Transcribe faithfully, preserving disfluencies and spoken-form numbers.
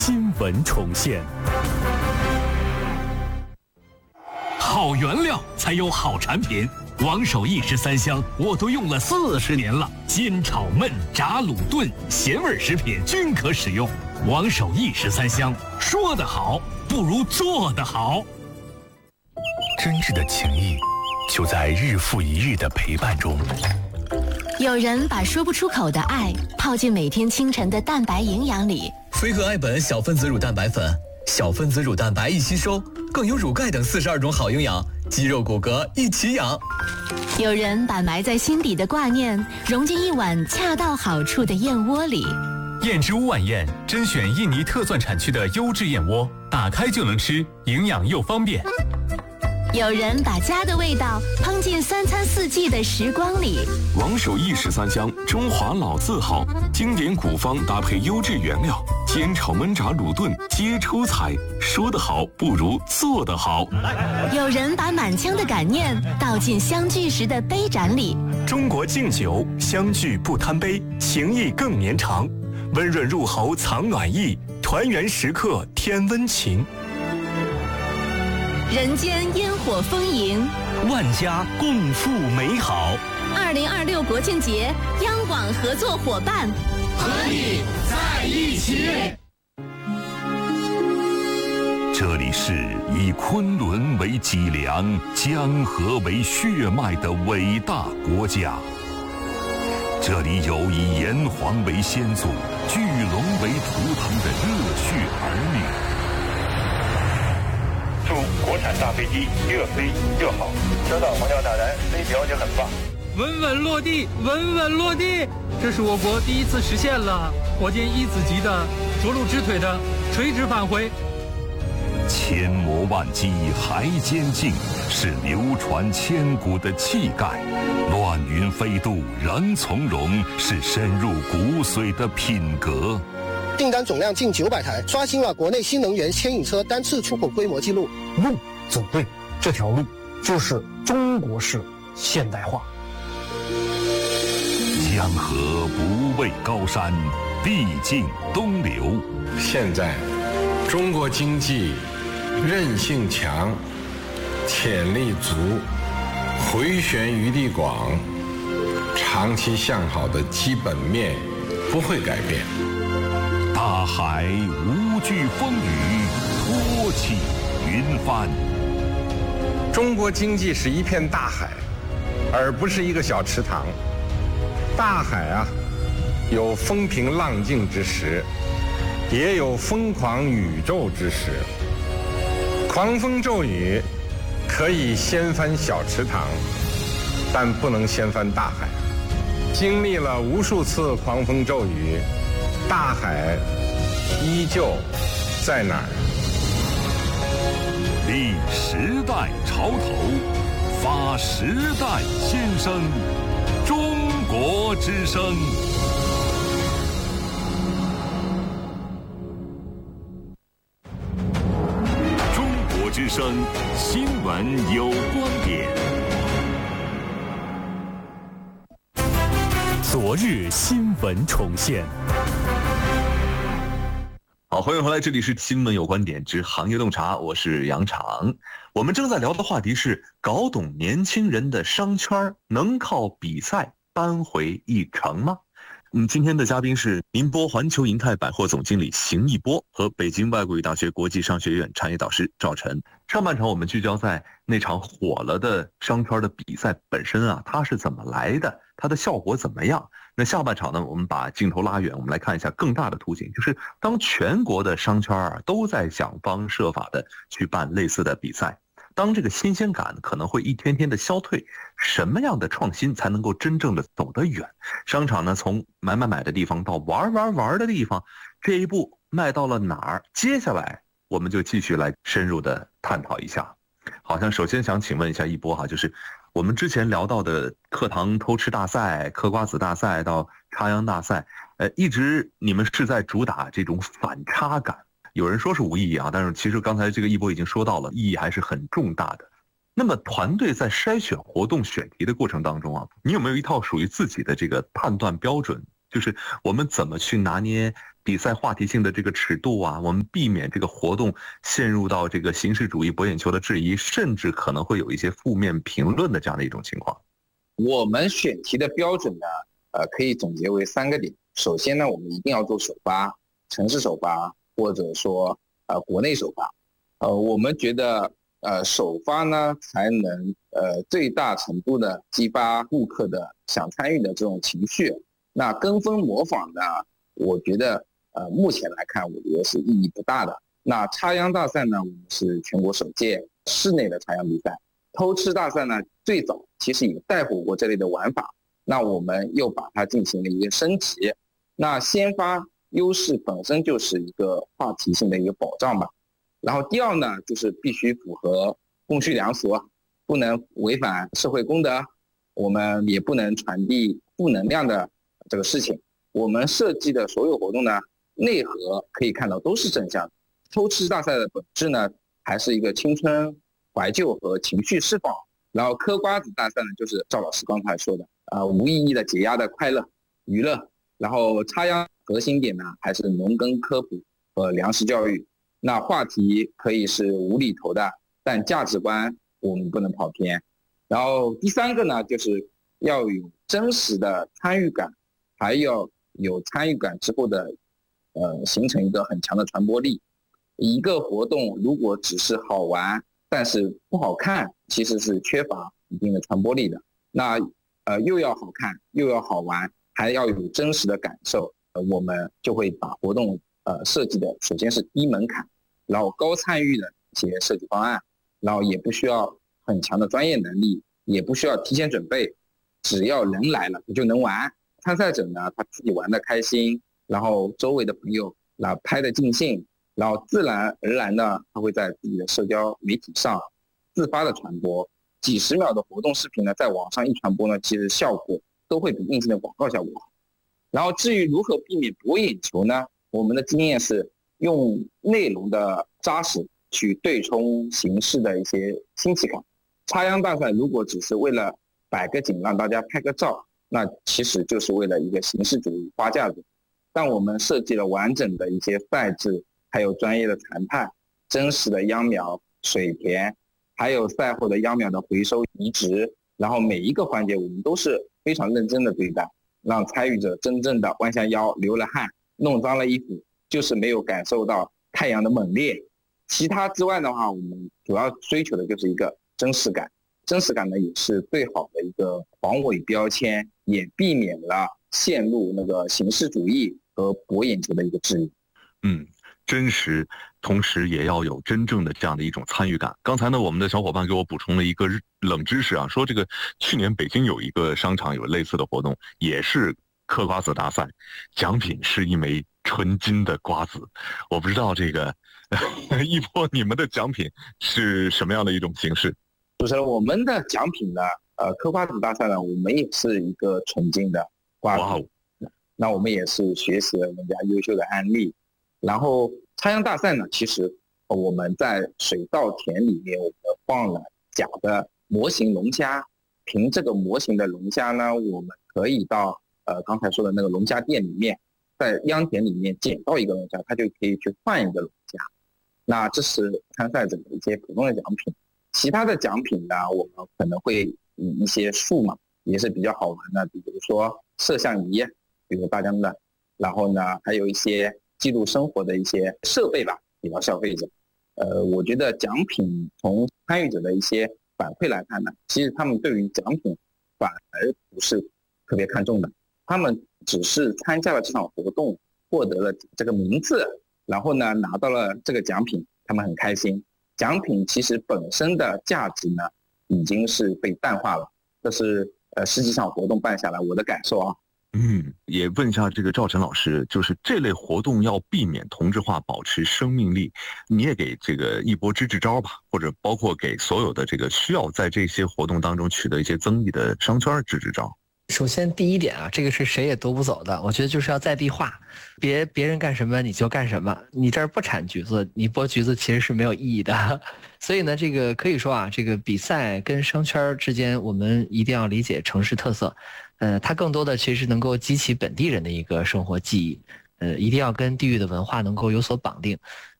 新闻重现。 好原料才有好产品，王守义十三香我都用了四十年了，煎炒焖炸卤炖咸味食品均可使用。王守义十三香，说得好不如做得好。 真挚的情谊就在日复一日的陪伴中。 有人把说不出口的爱泡进每天清晨的蛋白营养里。 飞鹤爱本小分子乳蛋白粉，小分子乳蛋白易吸收，更有乳钙等四十二种好营养，肌肉骨骼一起养。 有人把埋在心底的挂念融进一碗恰到好处的燕窝里。 燕之屋晚宴甄选印尼特钻产区的优质燕窝，打开就能吃，营养又方便。 有人把家的味道烹进三餐四季的时光里。 王守义十三香，中华老字号，经典古方搭配优质原料，煎炒焖炸卤炖皆出彩。说得好不如做得好。 有人把满腔的感念倒进相聚时的杯盏里。 中国敬酒，相聚不贪杯，情谊更绵长。温润入喉藏暖意，团圆时刻添温情。 人间烟火丰盈， 万家共赴美好。 二零二六国庆节，央广合作伙伴， 和你在一起。 这里是以昆仑为脊梁、江河为血脉的伟大国家。这里有以炎黄为先祖、巨龙为图腾的热血儿女。 祝国产大飞机越飞越好！收到，黄教大人，飞行要求很棒。 稳稳落地，稳稳落地，这是我国第一次实现了火箭一子级的着陆支腿的垂直返回。 千磨万击还坚劲，是流传千古的气概；乱云飞渡仍从容，是深入骨髓的品格。 订单总量近九百台，刷新了国内新能源牵引车单次出口规模记录。 路走对，这条路就是中国式现代化。 江河不畏高山，必尽东流。 现在，中国经济韧性强，潜力足，回旋余地广，长期向好的基本面不会改变。 大海无惧风雨，托起云帆。 中国经济是一片大海，而不是一个小池塘。大海啊，有风平浪静之时，也有疯狂宇宙之时。狂风骤雨可以掀翻小池塘，但不能掀翻大海。经历了无数次狂风骤雨，大海依旧在哪儿？ 立时代潮头，发时代新生，中国之声。中国之声新闻有观点。 昨日新闻重现。 好，欢迎回来，这里是新闻有观点之行业洞察，我是杨昶。我们正在聊的话题是搞懂年轻人的商圈，能靠比赛扳回一城吗？嗯，今天的嘉宾是宁波环球银泰百货总经理邢一波和北京外国语大学国际商学院产业导师赵晨。上半场我们聚焦在那场火了的商圈的比赛本身啊，它是怎么来的，它的效果怎么样？那下半场呢，我们把镜头拉远，我们来看一下更大的图景，就是当全国的商圈啊都在想方设法的去办类似的比赛，当这个新鲜感可能会一天天的消退，什么样的创新才能够真正的走得远？商场呢，从买买买的地方到玩玩玩的地方，这一步迈到了哪儿？接下来我们就继续来深入的探讨一下。好像首先想请问一下一波哈，就是我们之前聊到的课堂偷吃大赛、嗑瓜子大赛到插秧大赛，呃，一直你们是在主打这种反差感。有人说是无意义啊，但是其实刚才这个一波已经说到了，意义还是很重大的。那么团队在筛选活动选题的过程当中啊，你有没有一套属于自己的这个判断标准？ 就是我们怎么去拿捏比赛话题性的这个尺度啊，我们避免这个活动陷入到这个形式主义博眼球的质疑，甚至可能会有一些负面评论的这样的一种情况。 我们选题的标准呢，呃，可以总结为三个点。首先呢，我们一定要做首发，城市首发，或者说呃国内首发。呃，我们觉得呃首发呢，才能呃最大程度的激发顾客的想参与的这种情绪。那跟风模仿呢，我觉得呃目前来看，我觉得是意义不大的。那插秧大赛呢，我们是全国首届室内的插秧比赛。偷吃大赛呢，最早其实也带火过这类的玩法，那我们又把它进行了一个升级。那先发优势本身就是一个话题性的一个保障吧。然后第二呢，就是必须符合公序良俗，不能违反社会公德，我们也不能传递负能量的这个事情。我们设计的所有活动呢，内核可以看到都是正向的。偷吃大赛的本质呢，还是一个青春怀旧和情绪释放。然后嗑瓜子大赛呢，就是赵老师刚才说的，呃，无意义的解压的快乐娱乐。然后插秧核心点呢，还是农耕科普和粮食教育。那话题可以是无厘头的，但价值观我们不能跑偏。然后第三个呢，就是要有真实的参与感，还要有参与感之后的，呃，形成一个很强的传播力。一个活动如果只是好玩，但是不好看，其实是缺乏一定的传播力的。那呃又要好看，又要好玩，还要有真实的感受，呃、我们就会把活动呃设计的首先是低门槛，然后高参与的一些设计方案，然后也不需要很强的专业能力，也不需要提前准备，只要人来了你就能玩。参赛者呢，他自己玩得开心，然后周围的朋友那拍得尽兴，然后自然而然呢，他会在自己的社交媒体上自发的传播。几十秒的活动视频呢，在网上一传播呢，其实效果都会比硬性的广告效果好。然后至于如何避免博眼球呢，我们的经验是用内容的扎实去对冲形式的一些新奇感。插秧大赛如果只是为了摆个景让大家拍个照，那其实就是为了一个形式主义花架子。但我们设计了完整的一些赛制，还有专业的谈判，真实的秧苗、水田，还有赛后的秧苗的回收移植，然后每一个环节我们都是非常认真的对待，让参与者真正的弯下腰、流了汗、弄脏了衣服，就是没有感受到太阳的猛烈。其他之外的话，我们主要追求的就是一个真实感。真实感呢，也是最好的一个防伪标签，也避免了陷入那个形式主义和博眼球的一个质疑。 嗯，真实，同时也要有真正的这样的一种参与感。刚才呢，我们的小伙伴给我补充了一个冷知识啊，说这个去年北京有一个商场有类似的活动，也是嗑瓜子大赛，奖品是一枚纯金的瓜子。我不知道这个一波你们的奖品是什么样的一种形式？ 主持人，我们的奖品呢，呃，嗑瓜子大赛呢，我们也是一个纯金的瓜子。Wow. 那我们也是学习了人家优秀的案例。然后插秧大赛呢，其实我们在水稻田里面，我们放了假的模型龙虾。凭这个模型的龙虾呢，我们可以到呃刚才说的那个龙虾店里面，在秧田里面捡到一个龙虾，他就可以去换一个龙虾。那这是参赛者的一些普通的奖品。其他的奖品呢，我们可能会以一些数码也是比较好玩的，比如说摄像仪，比如大疆的，然后呢还有一些记录生活的一些设备吧，给到消费者。呃，我觉得奖品从参与者的一些反馈来看呢，其实他们对于奖品反而不是特别看重的，他们只是参加了这场活动，获得了这个名次，然后呢拿到了这个奖品，他们很开心。奖品其实本身的价值呢，已经是被淡化了。这是呃十几场活动办下来我的感受啊。 嗯，也问一下这个赵晨老师，就是这类活动要避免同质化，保持生命力，你也给这个一波支支招吧，或者包括给所有的这个需要在这些活动当中取得一些增益的商圈支支招。 首先第一点啊，这个是谁也夺不走的，我觉得就是要在地化，别别人干什么你就干什么，你这儿不产橘子，你剥橘子其实是没有意义的。所以呢，这个可以说啊，这个比赛跟商圈之间，我们一定要理解城市特色。 呃，它更多的其实能够激起本地人的一个生活记忆，呃，一定要跟地域的文化能够有所绑定。